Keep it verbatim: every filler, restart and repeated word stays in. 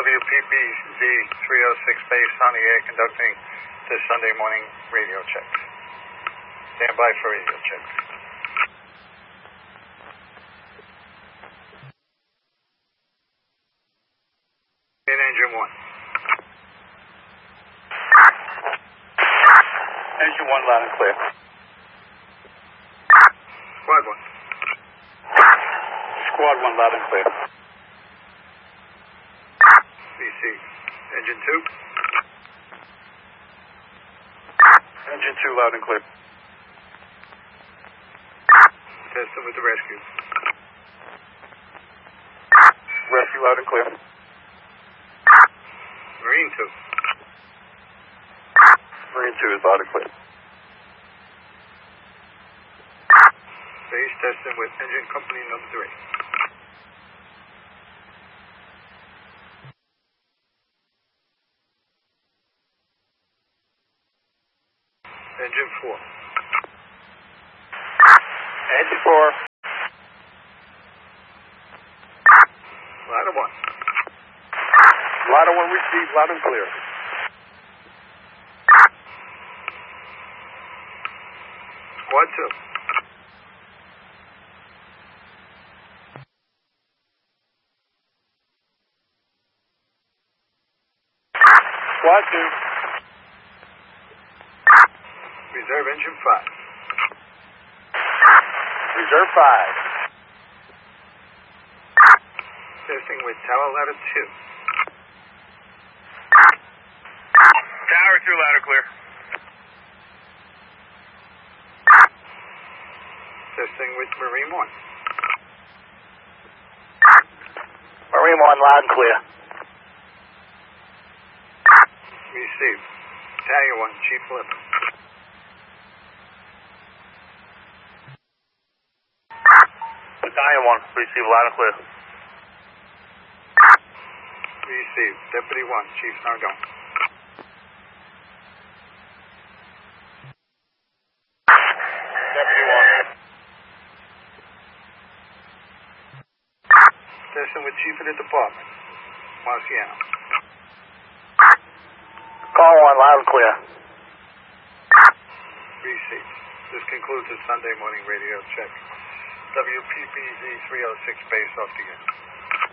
W P B Z three oh six base on the air conducting the Sunday morning radio check. Stand by for radio check. In engine one. Engine one loud and clear. Squad one. Squad one loud and clear. Receive. Engine two. Engine two loud and clear. Testing with the rescue. Rescue loud and clear. Marine two. Marine two is loud and clear. Base testing with engine company number three. Engine four. Engine four. Ladder one. Ladder one received loud and clear. Squad two. Squad two. Reserve engine five. Reserve five. Testing with tower ladder two. Tower two loud and clear. Testing with Marine one. Marine one loud and clear. Receive. Battalion one, Chief Flipper. Battalion one, receive loud and clear. Receive. Deputy one, Chief Nardone. Deputy one. Testing with Chief of the Department, Marciano. Call one loud and clear. Receive. This concludes the Sunday morning radio check. W P B Z three oh six base off the air.